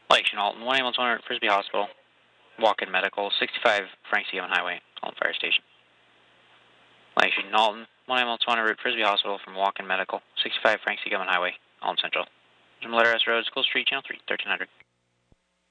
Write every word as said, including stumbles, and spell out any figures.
Light Action Alton, one ambulance, one hundred Frisbee Hospital, walk-in medical, sixty-five Frank C. Gibbon Highway, Alton Fire Station. Light Action Alton, one ambulance, one hundred Frisbee Hospital from walk-in medical, sixty-five Frank C. Gibbon Highway, Alton Central. Letter S Road, School Street, Channel three, thirteen hundred.